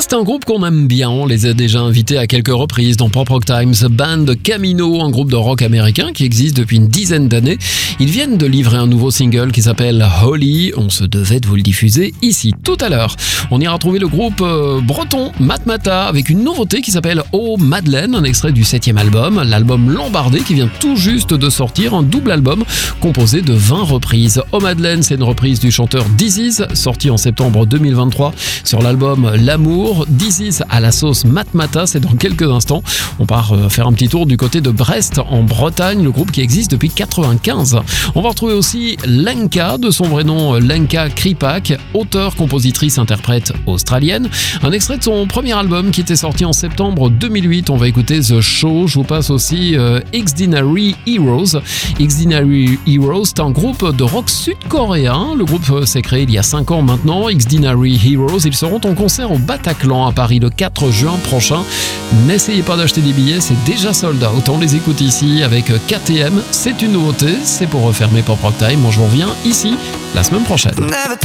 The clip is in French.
C'est un groupe qu'on aime bien, on les a déjà invités à quelques reprises dans Pop Rock Times. Band Camino, un groupe de rock américain qui existe depuis une dizaine d'années. Ils viennent de livrer un nouveau single qui s'appelle Holy. On se devait de vous le diffuser ici tout à l'heure. On ira retrouver le groupe breton Matmata avec une nouveauté qui s'appelle Oh Madeleine, un extrait du 7e album, l'album Lombardé qui vient tout juste de sortir, un double album composé de 20 reprises. Oh Madeleine, c'est une reprise du chanteur Disease, sorti en septembre 2023 sur l'album L'amour. Disease à la sauce Matmata, c'est dans quelques instants. On part faire un petit tour du côté de Brest en Bretagne, le groupe qui existe depuis 95. On va retrouver aussi Lenka, de son vrai nom Lenka Kripak, auteure, compositrice, interprète australienne. Un extrait de son premier album qui était sorti en septembre 2008. On va écouter The Show. Je vous passe aussi Exdinary Heroes. Exdinary Heroes, c'est un groupe de rock sud-coréen. Le groupe s'est créé il y a 5 ans maintenant. Exdinary Heroes, ils seront en concert au Bataclan à Paris le 4 juin prochain. N'essayez pas d'acheter des billets, c'est déjà sold out. On les écoute ici avec KTM. C'est une nouveauté, c'est pour refermer Pop Rock Time. Moi je vous reviens ici la semaine prochaine.